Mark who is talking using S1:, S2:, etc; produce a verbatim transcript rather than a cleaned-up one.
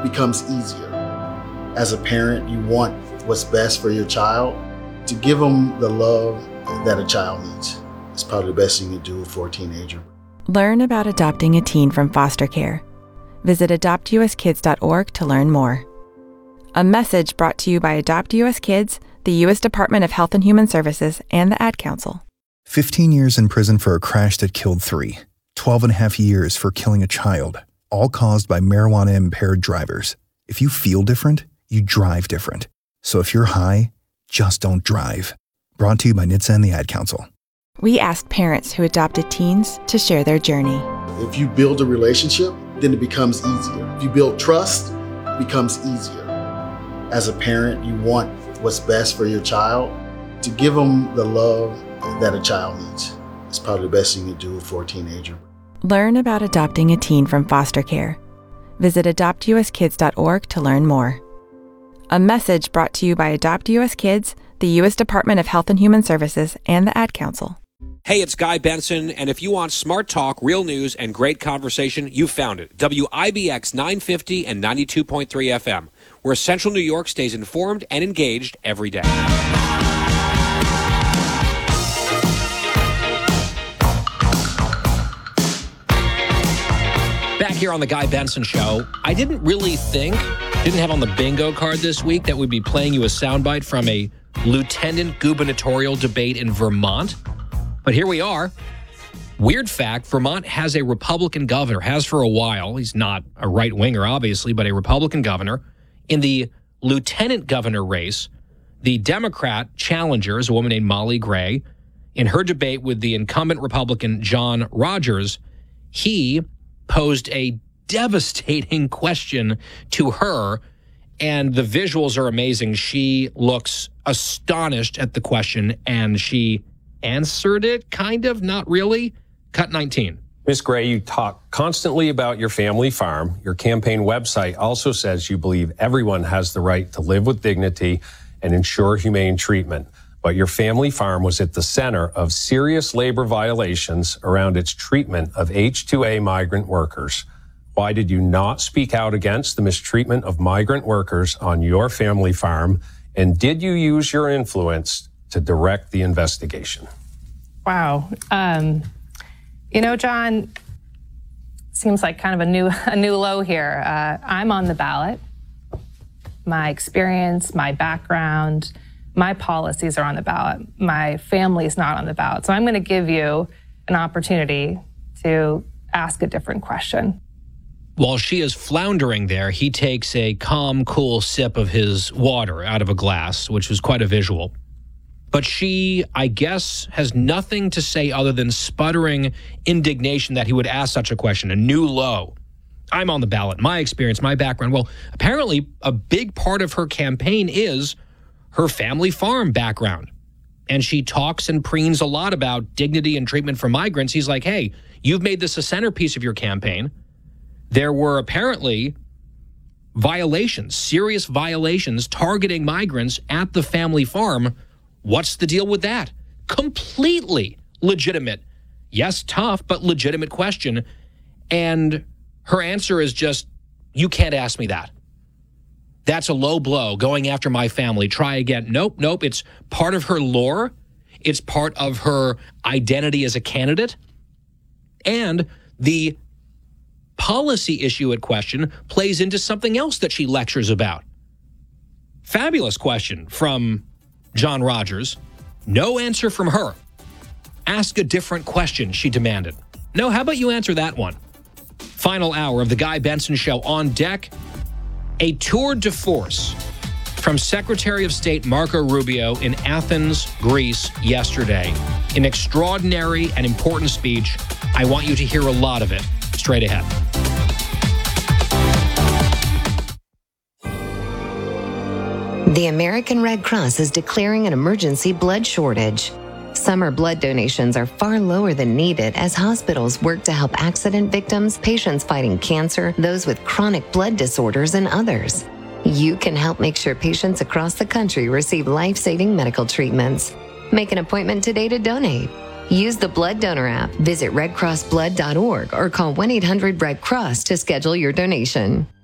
S1: becomes easier. As a parent, you want what's best for your child. To give them the love that a child needs is probably the best thing you can do for a teenager.
S2: Learn about adopting a teen from foster care. Visit adopt u s kids dot org to learn more. A message brought to you by Adopt U S Kids, the U S Department of Health and Human Services, and the Ad Council.
S3: fifteen years in prison for a crash that killed three. twelve and a half years for killing a child, all caused by marijuana-impaired drivers. If you feel different, you drive different. So if you're high, just don't drive. Brought to you by N H T S A and the Ad Council.
S2: We asked parents who adopted teens to share their journey.
S1: If you build a relationship, then it becomes easier. If you build trust, it becomes easier. As a parent, you want what's best for your child. To give them the love that a child needs is probably the best thing you can do for a teenager.
S2: Learn about adopting a teen from foster care. Visit adopt u s kids dot org to learn more. A message brought to you by Adopt U S Kids, the U S Department of Health and Human Services, and the Ad Council.
S4: Hey, it's Guy Benson, and if you want smart talk, real news, and great conversation, you found it. W I B X nine fifty and ninety-two point three F M, where Central New York stays informed and engaged every day. Back here on the Guy Benson Show, I didn't really think, didn't have on the bingo card this week that we'd be playing you a soundbite from a lieutenant gubernatorial debate in Vermont. But here we are. Weird fact, Vermont has a Republican governor, has for a while. He's not a right-winger, obviously, but a Republican governor. In the lieutenant governor race, the Democrat challenger is a woman named Molly Gray. In her debate with the incumbent Republican John Rogers, he posed a devastating question to her, and the visuals are amazing. She looks astonished at the question, and she answered it, kind of, not really. Cut nineteen.
S5: Miz Gray, you talk constantly about your family farm. Your campaign website also says you believe everyone has the right to live with dignity and ensure humane treatment. But your family farm was at the center of serious labor violations around its treatment of H two A migrant workers. Why did you not speak out against the mistreatment of migrant workers on your family farm? And did you use your influence to direct the investigation?
S6: Wow. Um, you know, John, seems like kind of a new a new low here. Uh, I'm on the ballot. My experience, my background, my policies are on the ballot. My family's not on the ballot. So I'm going to give you an opportunity to ask a different question.
S4: While she is floundering there, he takes a calm, cool sip of his water out of a glass, which was quite a visual. But she, I guess, has nothing to say other than sputtering indignation that he would ask such a question, a new low. I'm on the ballot, my experience, my background. Well, apparently a big part of her campaign is her family farm background. And she talks and preens a lot about dignity and treatment for migrants. He's like, hey, you've made this a centerpiece of your campaign. There were apparently violations, serious violations targeting migrants at the family farm. What's the deal with that? Completely legitimate. Yes, tough, but legitimate question. And her answer is just, you can't ask me that. That's a low blow, going after my family. Try again. Nope, nope. It's part of her lore. It's part of her identity as a candidate. And the policy issue at question plays into something else that she lectures about. Fabulous question from John Rogers. No answer from her. Ask a different question, she demanded. No, how about you answer that one? Final hour of the Guy Benson Show on deck. A tour de force from Secretary of State Marco Rubio in Athens, Greece yesterday. An extraordinary and important speech. I want you to hear a lot of it straight ahead.
S7: The American Red Cross is declaring an emergency blood shortage. Summer blood donations are far lower than needed as hospitals work to help accident victims, patients fighting cancer, those with chronic blood disorders, and others. You can help make sure patients across the country receive life-saving medical treatments. Make an appointment today to donate. Use the Blood Donor app, visit red cross blood dot org, or call one eight hundred red cross to schedule your donation.